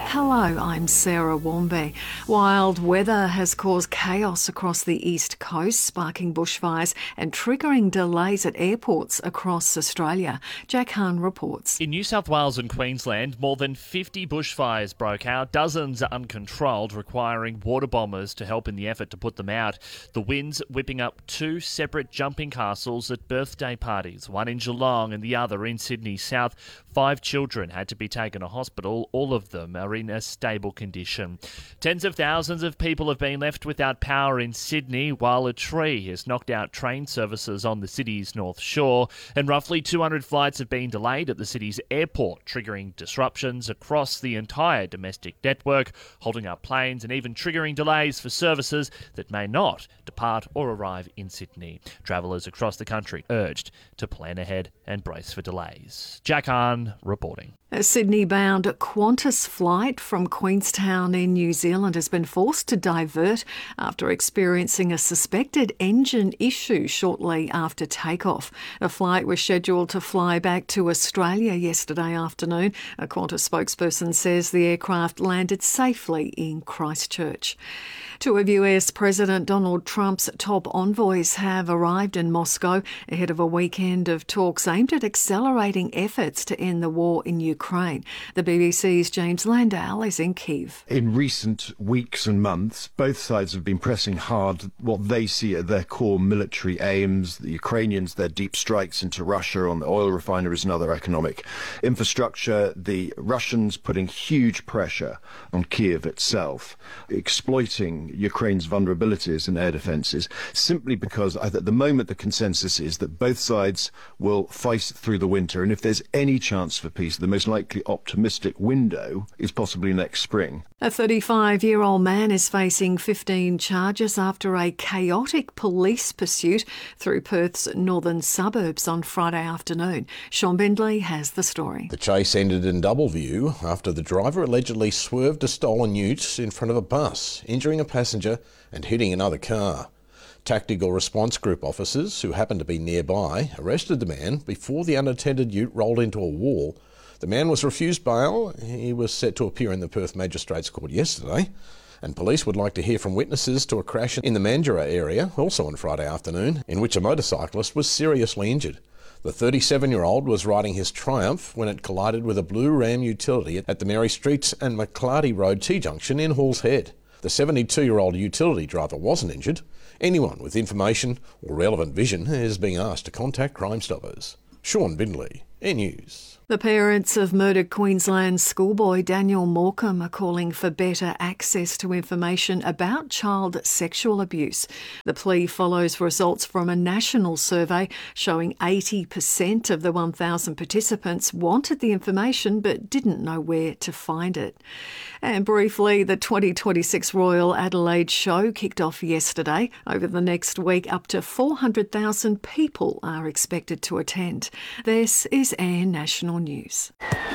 Hello, I'm Sarah Wombe. Wild weather has caused chaos across the east coast, sparking bushfires and triggering delays at airports across Australia. Jack Hahn reports. In New South Wales and Queensland, more than 50 bushfires broke out. Dozens are uncontrolled, requiring water bombers to help in the effort to put them out. The winds whipping up two separate jumping castles at birthday parties, one in Geelong and the other in Sydney South. 5 children had to be taken to hospital. All of them are in a stable condition. Tens of thousands of people have been left without power in Sydney, while a tree has knocked out train services on the city's North Shore, and roughly 200 flights have been delayed at the city's airport, triggering disruptions across the entire domestic network, holding up planes and even triggering delays for services that may not depart or arrive in Sydney. Travellers across the country urged to plan ahead and brace for delays. Jack Hahn reporting. A Sydney-bound Qantas flight from Queenstown in New Zealand has been forced to divert after experiencing a suspected engine issue shortly after takeoff. The flight was scheduled to fly back to Australia yesterday afternoon. A Qantas spokesperson says the aircraft landed safely in Christchurch. 2 of US President Donald Trump's top envoys have arrived in Moscow ahead of a weekend of talks aimed at accelerating efforts to end the war in Ukraine. The BBC's James Landale is in Kyiv. In recent weeks and months, both sides have been pressing hard what they see are their core military aims. The Ukrainians, their deep strikes into Russia on the oil refineries and other economic infrastructure. The Russians putting huge pressure on Kyiv itself, exploiting Ukraine's vulnerabilities in air defences, simply because at the moment the consensus is that both sides will fight through the winter, and if there's any chance for peace, the most likely optimistic window is possibly next spring. A 35-year-old man is facing 15 charges after a chaotic police pursuit through Perth's northern suburbs on Friday afternoon. Sean Bindley has the story. The chase ended in Doubleview after the driver allegedly swerved a stolen ute in front of a bus, injuring a passenger and hitting another car. Tactical Response Group officers, who happened to be nearby, arrested the man before the unattended ute rolled into a wall. The man was refused bail. He was set to appear in the Perth Magistrates Court yesterday, and police would like to hear from witnesses to a crash in the Mandurah area, also on Friday afternoon, in which a motorcyclist was seriously injured. The 37-year-old was riding his Triumph when it collided with a blue Ram utility at the Mary Street and McClarty Road T-junction in Halls Head. The 72-year-old utility driver wasn't injured. Anyone with information or relevant vision is being asked to contact Crime Stoppers. Sean Bindley, Air News. The parents of murdered Queensland schoolboy Daniel Morecambe are calling for better access to information about child sexual abuse. The plea follows results from a national survey showing 80% of the 1,000 participants wanted the information but didn't know where to find it. And briefly, the 2026 Royal Adelaide Show kicked off yesterday. Over the next week, up to 400,000 people are expected to attend. This is Air National News.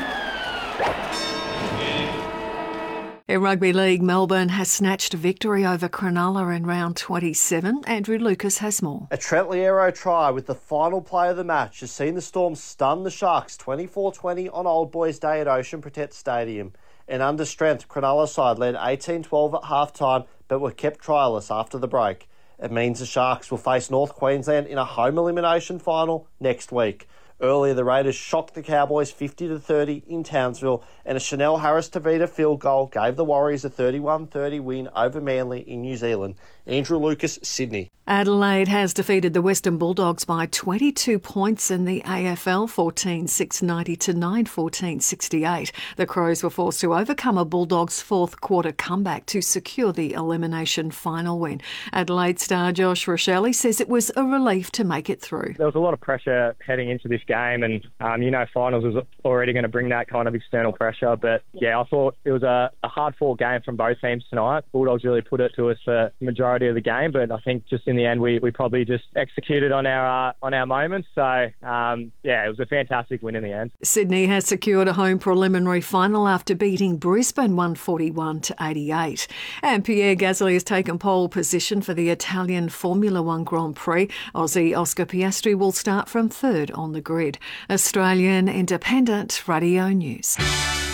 In Rugby League, Melbourne has snatched victory over Cronulla in round 27. Andrew Lucas has more. A Trent Liero try with the final play of the match has seen the Storm stun the Sharks 24-20 on Old Boys Day at Ocean Protect Stadium. An under-strength Cronulla side led 18-12 at half-time but were kept trialless after the break. It means the Sharks will face North Queensland in a home elimination final next week. Earlier, the Raiders shocked the Cowboys 50-30 in Townsville, and a Chanel Harris-Tavita field goal gave the Warriors a 31-30 win over Manly in New Zealand. Andrew Lucas, Sydney. Adelaide has defeated the Western Bulldogs by 22 points in the AFL, 14-6-90 to 9-14-68. The Crows were forced to overcome a Bulldogs' fourth quarter comeback to secure the elimination final win. Adelaide star Josh Rochelle says it was a relief to make it through. There was a lot of pressure heading into this game, and finals was already going to bring that kind of external pressure. But yeah, I thought it was a hard-fought game from both teams tonight. Bulldogs really put it to us for the majority of the game, but I think just in the end we probably just executed on our moments. So it was a fantastic win in the end. Sydney has secured a home preliminary final after beating Brisbane 141-88, and Pierre Gasly has taken pole position for the Italian Formula One Grand Prix. Aussie Oscar Piastri will start from third on the grid. Australian Independent Radio News.